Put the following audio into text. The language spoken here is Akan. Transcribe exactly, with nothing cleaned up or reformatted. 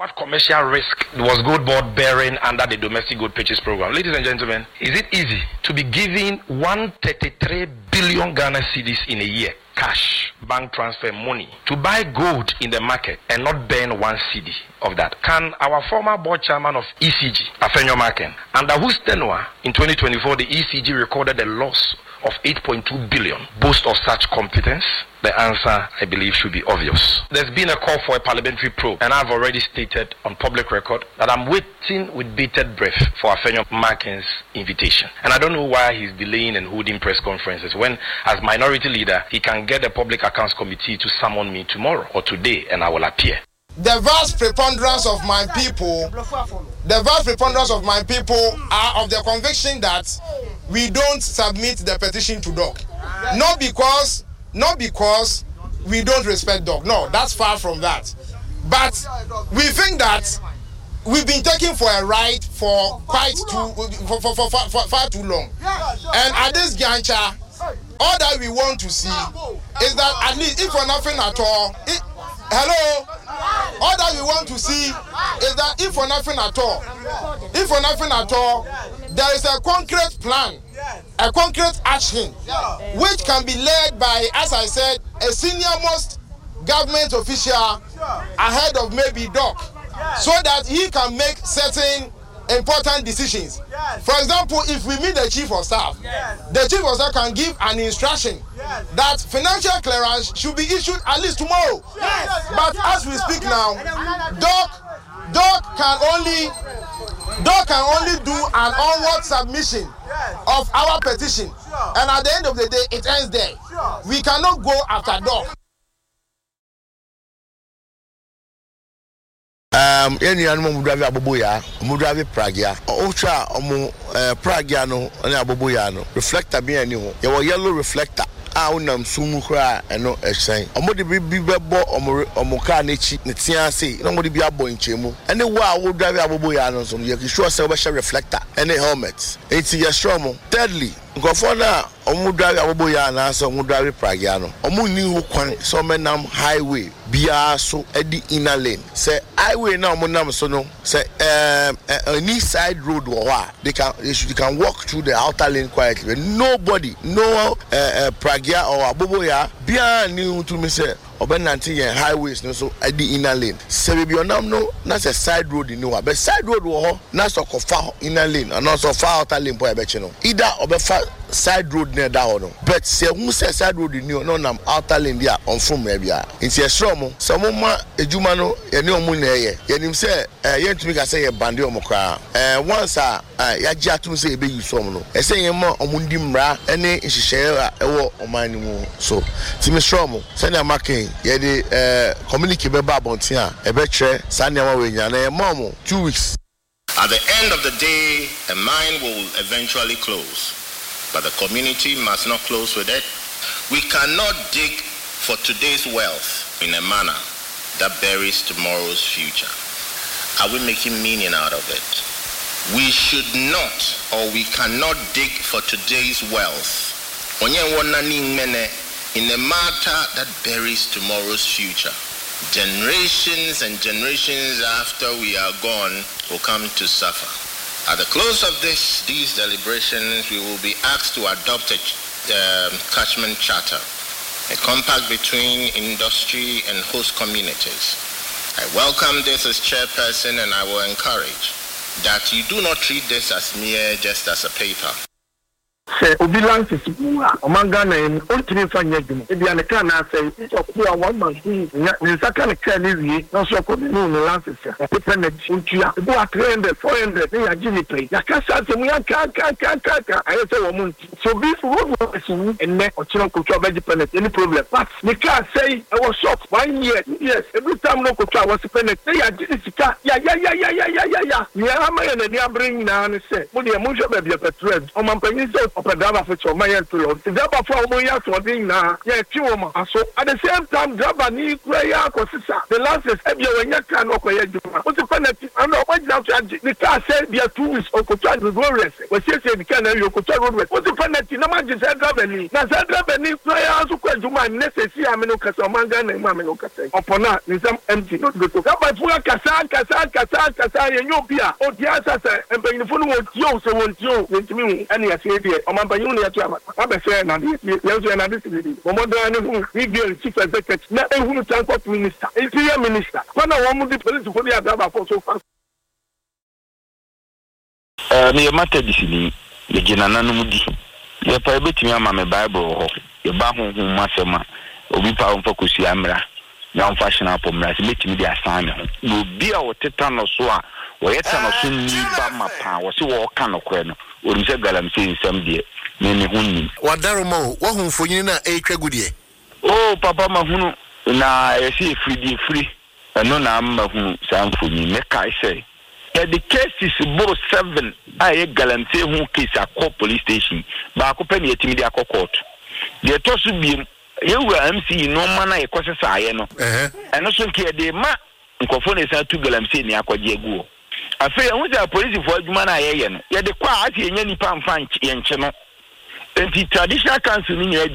What commercial risk was Gold Board bearing under the domestic gold purchase program? Ladies and gentlemen, is it easy to be giving one hundred thirty-three billion Ghana cedis in a year, cash, bank transfer money, to buy gold in the market and not burn one cedi of that? Can our former board chairman of E C G, Afenyo Maken, under whose tenure in twenty twenty-four the E C G recorded a loss of eight point two billion, boast of such competence? The answer, I believe, should be obvious. There's been a call for a parliamentary probe, and I've already stated on public record that I'm waiting with bated breath for Afenyo Maken's invitation. And I don't know why he's delaying and holding press conferences when, as minority leader, he can get the Public Accounts Committee to summon me tomorrow or today, and I will appear. The vast preponderance of my people, the vast preponderance of my people are of the conviction that we don't submit the petition to D O C. Not because, not because we don't respect D O C. No, that's far from that. But we think that we've been taken for a ride for quite too, for, for, for, for, for far too long. And at this juncture, all that we want to see is that at least, if for nothing at all, it, hello, all that we want to see is that if for nothing at all, if for nothing at all, there is a concrete plan, a concrete action, which can be led by, as I said, a senior most government official ahead of maybe D O C, so that he can make certain important decisions. For example, if we meet the chief of staff, the chief of staff can give an instruction that financial clearance should be issued at least tomorrow. But as we speak now, D O C, D O C can only D O C can only do an onward submission of our petition, and at the end of the day, it ends there. We cannot go after D O C. Um, any animal would drive Abubuya, Mudravi Pragia, Ocha, Omu Pragiano, and Abubuyano, reflector be a new, your yellow reflector. I unam sumukra and no a saying. Omodi be bo or Moka Nichi, Nitia say, nobody be a boy in Chemu. And the wow would drive Abubuyano, so you can show us a reflector and a helmet. It's a stromo. Thirdly, go for now. Omudravi Abubuyana, so Mudravi Pragiano. Omu new one, so menam highway, Bia so Eddie inner lane. Say, highway now, Munam Sono, say, um, an east side road, they can, you can walk through the outer lane quietly. Nobody, no uh, Pragia or Abubuya, Bia new to me, say, Obenanti and highways, no, so Eddie inner lane. Say, we no, that's a side road in Noah, but side road, that's a far inner lane, and also far outer lane, boy, bet you know. Either or side road near that one. But say who says side road in you no nam outer lane there on from maybe. It's a strong some ma ejumano any omu na ye. Yenim say eh yen to me ka say e bande omokra. Eh once ah ya gya to say e be use om no. E say yen ma omundi mra ene nhihye a ewo oman ni mu. So timi strong say na making ye de eh community be ba bontin a e be kire sa na ma we nya na e mom two weeks. At the end of the day, a mine will eventually close. But the community must not close with it. We cannot dig for today's wealth in a manner that buries tomorrow's future. Are we making meaning out of it? We should not, or we cannot dig for today's wealth in a matter that buries tomorrow's future. Generations and generations after we are gone will come to suffer. At the close of this, these deliberations, we will be asked to adopt a um, catchment charter, a compact between industry and host communities. I welcome this as chairperson, and I will encourage that you do not treat this as mere just as a paper. Say Obilan is Omangana and Ultimate Fanyajum. If you can say it's a poor one month, in second carry, no so could know the lances. Dependent, you are three hundred, four hundred, they are genially. Yakasa, we are can't, can't, can't, can't. I say a woman. So this road was and neck or Chino Kucha dependent, any problem. But they can't say I was shocked one year. Yes, every time no Kucha was dependent, they are Jessica. Yeah, yeah, yeah, yeah, yeah, yeah, yeah, yeah. Yeah, I'm going to bring now and say, Would you move up your petrol? On my penny so open driver for your my to load. The driver for mo ya so din na ya twi wo ma aso. At the same time driver ni prayer kosisa. The last is e when you can okoye juma. What's the penalty? And no what now charge. The car said be two weeks or ko charge road rest. We say say the car na you ko charge road rest. What's the penalty? Na man just driver ni. Na driver ni prayer so ko juma necessary ameno kasa manga na ma ameno kasa. Opona ni some empty not go to. Ka ba fuga kasa kasa kasa kasa ye nyopia. O dia sasa empanyifo no won so won tio ntimi ane ya sei de o man panyu no ya to ama. Aba say na de ya so na de sei. Mo mo do ane hu we girl chief executive na ehunu transport minister. Interior minister. Kwana wo mu di police ko dia driver for so fast. Eh me mata disini ye gina nanu di. Ye pa betimi ama me bible ho. Ye ba ho ho masema. Obi pa on fokusi amra. Na on fashion up on mra. Betimi di asan me ho. No bi a woteta no so a wo yeta no so ni ba mapa wo se wo ka no kwe no. Orimse galam se nsam de. Me ne ho ni. Wadaromo wo hu mfonyin na etwa gudie. Oh papa mahunu na yesi free free. Eno na mahunu samfoni me kai say. The case is boro seven aye galamse hu case akọ police station ba akọ pe na yetimi de akọ court de to so biem yewura M C no ma na yekosesa aye no eh eno so nke de ma nkofo na sa tu galamse ni akọje aguo afi hu za police fo adwuma na aye ye no ye de kwa ati enya nipa mfa ye nche no enti traditional council ni